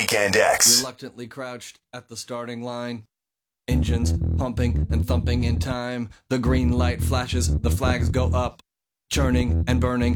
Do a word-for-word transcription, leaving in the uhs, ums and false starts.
Weekend X. Reluctantly crouched at the starting line. Engines pumping and thumping in time. The green light flashes, the flags go up. Churning and burning,